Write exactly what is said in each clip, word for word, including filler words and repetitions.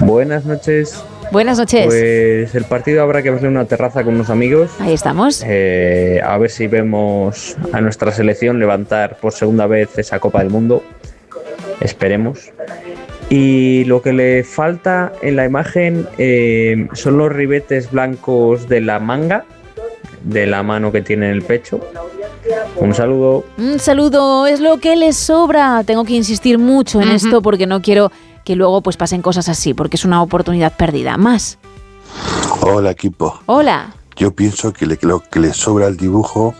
Buenas noches. Buenas noches. Pues el partido habrá que verlo en una terraza con unos amigos. Ahí estamos. Eh, a ver si vemos a nuestra selección levantar por segunda vez esa Copa del Mundo. Esperemos. Y lo que le falta en la imagen eh, son los ribetes blancos de la manga, de la mano que tiene en el pecho. Un saludo. Un saludo, es lo que les sobra. Tengo que insistir mucho en uh-huh. esto porque no quiero que luego pues pasen cosas así, porque es una oportunidad perdida. Más. Hola, equipo. Hola. Yo pienso que le, lo que le sobra al dibujo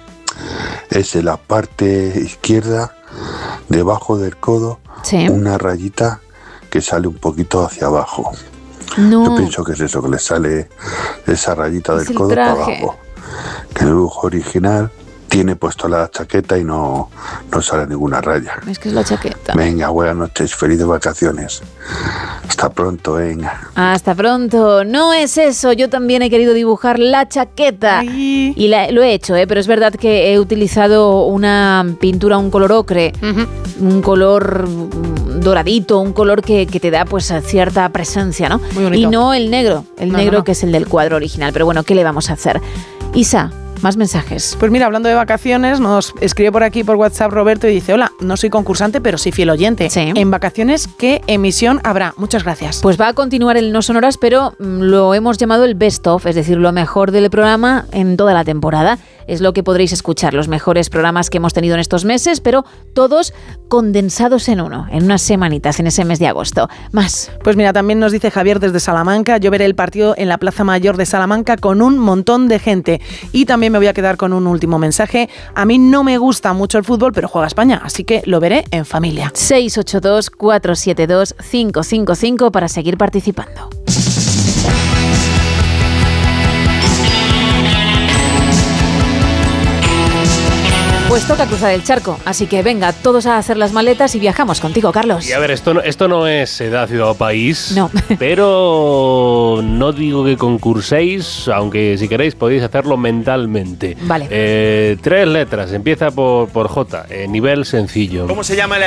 es en la parte izquierda, debajo del codo, sí. una rayita que sale un poquito hacia abajo. No. Yo pienso que es eso, que le sale esa rayita es del codo traje. para abajo. Que el dibujo original tiene puesto la chaqueta y no, no sale ninguna raya. Es que es la chaqueta. Venga, buenas noches, felices vacaciones. Hasta pronto, venga. Hasta pronto. No es eso, yo también he querido dibujar la chaqueta. Ay. Y la, lo he hecho, ¿eh? Pero es verdad que he utilizado una pintura, un color ocre, uh-huh. un color doradito, un color que, que te da pues cierta presencia, ¿no? Muy bonito. Y no el negro, el no, negro no, no. que es el del cuadro original. Pero bueno, ¿qué le vamos a hacer? Isa, más mensajes. Pues mira, hablando de vacaciones, nos escribe por aquí por WhatsApp Roberto y dice: hola, no soy concursante, pero sí fiel oyente. Sí. En vacaciones, ¿qué emisión habrá? Muchas gracias. Pues va a continuar el No Sonoras, pero lo hemos llamado el Best Of, es decir, lo mejor del programa en toda la temporada. Es lo que podréis escuchar, los mejores programas que hemos tenido en estos meses, pero todos condensados en uno, en unas semanitas, en ese mes de agosto. Más. Pues mira, también nos dice Javier desde Salamanca: yo veré el partido en la Plaza Mayor de Salamanca con un montón de gente. Y también me voy a quedar con un último mensaje. A mí no me gusta mucho el fútbol, pero juega España, así que lo veré en familia. seis ocho dos, cuatro siete dos, cinco cinco cinco para seguir participando. Pues toca cruzar el charco, así que venga, todos a hacer las maletas y viajamos contigo, Carlos. Y a ver, esto no, esto no es edad, ciudad o país, no. Pero no digo que concurséis, aunque si queréis podéis hacerlo mentalmente. Vale. Eh, tres letras, empieza por, por J, eh, nivel sencillo. ¿Cómo se llama el